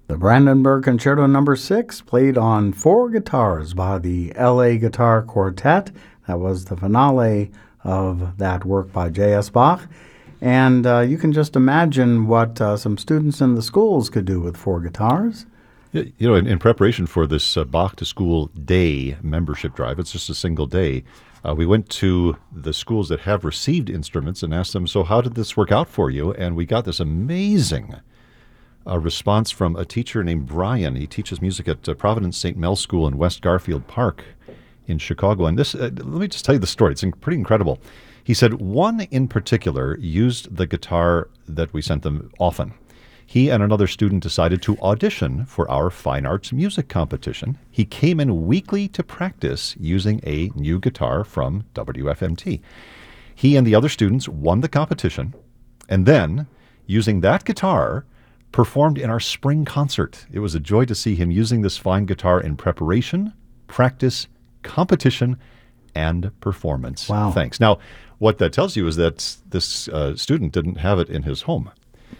The Brandenburg Concerto No. 6, played on 4 guitars by the L.A. Guitar Quartet. That was the finale of that work by J.S. Bach. And you can just imagine what some students in the schools could do with 4 guitars. You know, in preparation for this Bach to School Day membership drive, it's just a single day, we went to the schools that have received instruments and asked them, so how did this work out for you? And we got this amazing response from a teacher named Brian. He teaches music at Providence St. Mel School in West Garfield Park in Chicago. And this, let me just tell you the story. It's pretty incredible. He said one in particular used the guitar that we sent them often. He and another student decided to audition for our fine arts music competition. He came in weekly to practice using a new guitar from WFMT. He and the other students won the competition, and then, using that guitar, performed in our spring concert. It was a joy to see him using this fine guitar in preparation, practice, competition, and performance. Wow. Thanks. Now, what that tells you is that this student didn't have it in his home.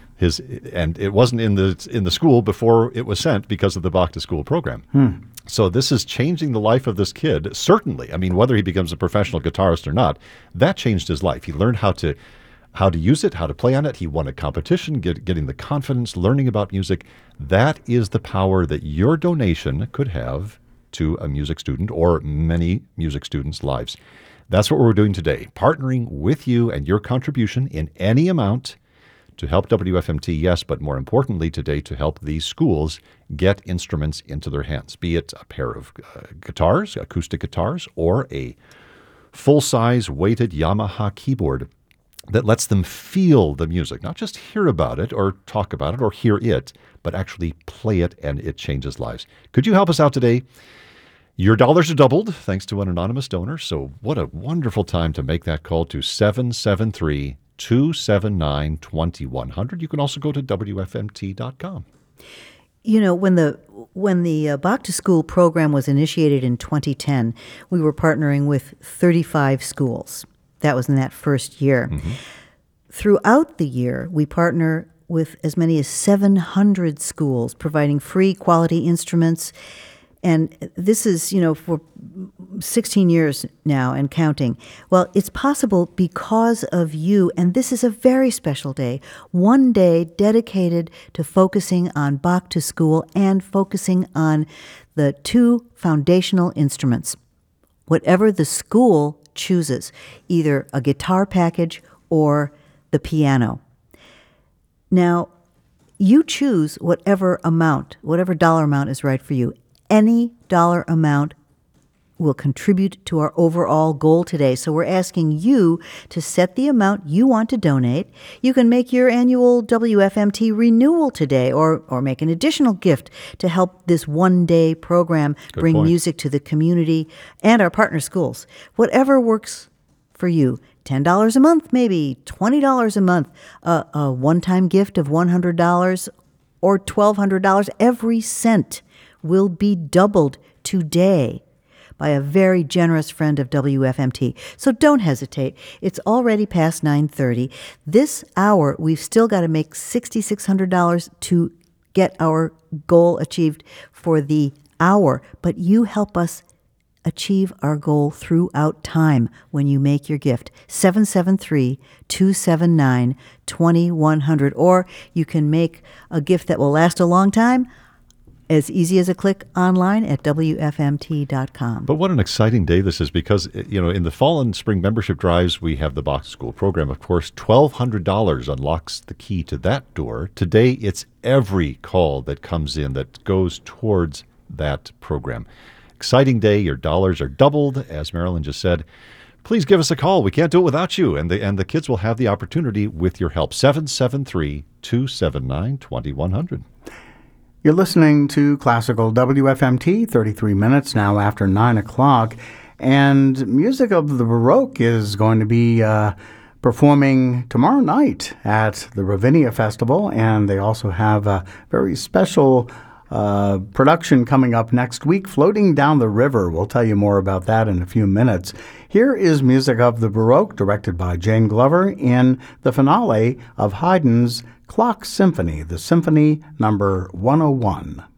And it wasn't in the school before it was sent because of the Bach to School program. So this is changing the life of this kid, certainly. I mean, whether he becomes a professional guitarist or not, that changed his life. He learned how to use it, how to play on it. He won a competition, getting the confidence, learning about music. That is the power that your donation could have to a music student or many music students' lives. That's what we're doing today, partnering with you and your contribution in any amount to help WFMT, yes, but more importantly today to help these schools get instruments into their hands, be it a pair of guitars, acoustic guitars, or a full-size weighted Yamaha keyboard that lets them feel the music, not just hear about it or talk about it or hear it, but actually play it, and it changes lives. Could you help us out today? Your dollars are doubled thanks to an anonymous donor, so what a wonderful time to make that call to 773-279-2100. You can also go to WFMT.com. You know, when the Bach to School program was initiated in 2010, we were partnering with 35 schools. That was in that first year. Mm-hmm. Throughout the year, we partner with as many as 700 schools, providing free quality instruments. And this is, for 16 years now and counting. Well, it's possible because of you, and this is a very special day. One day dedicated to focusing on Bach to School and focusing on the 2 foundational instruments. Whatever the school chooses, either a guitar package or the piano. Now, you choose whatever dollar amount is right for you. Any dollar amount will contribute to our overall goal today. So we're asking you to set the amount you want to donate. You can make your annual WFMT renewal today or make an additional gift to help this one-day program bring music to the community and our partner schools. Whatever works for you. $10 a month, maybe $20 a month, a one-time gift of $100 or $1,200. Every cent will be doubled today by a very generous friend of WFMT. So don't hesitate. It's already past 9:30. This hour, we've still got to make $6,600 to get our goal achieved for the hour. But you help us achieve our goal throughout time when you make your gift. 773-279-2100. Or you can make a gift that will last a long time, as easy as a click online at WFMT.com. But what an exciting day this is because, in the fall and spring membership drives, we have the Bach to School program. Of course, $1,200 unlocks the key to that door. Today, it's every call that comes in that goes towards that program. Exciting day. Your dollars are doubled, as Marilyn just said. Please give us a call. We can't do it without you. And the kids will have the opportunity with your help. 773-279-2100. You're listening to Classical WFMT, 33 minutes now after 9 o'clock. And Music of the Baroque is going to be performing tomorrow night at the Ravinia Festival. And they also have a very special production coming up next week, Floating Down the River. We'll tell you more about that in a few minutes. Here is music of the Baroque, directed by Jane Glover, in the finale of Haydn's Clock Symphony, the Symphony number 101.